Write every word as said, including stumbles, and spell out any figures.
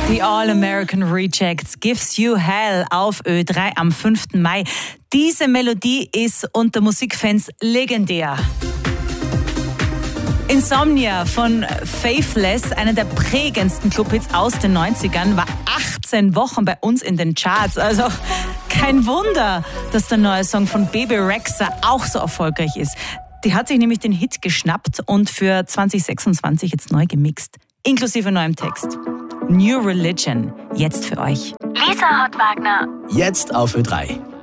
The All-American Rejects, Gives You Hell auf Ö drei am fünften Mai. Diese Melodie ist unter Musikfans legendär. Insomnia von Faithless, einer der prägendsten Clubhits aus den neunzigern, war achtzehn Wochen bei uns in den Charts. Also kein Wunder, dass der neue Song von Bebe Rexha auch so erfolgreich ist. Die hat sich nämlich den Hit geschnappt und für zwanzig sechsundzwanzig jetzt neu gemixt, inklusive neuem Text. New Religion, jetzt für euch. Lisa Hott-Wagner. Jetzt auf Ö drei.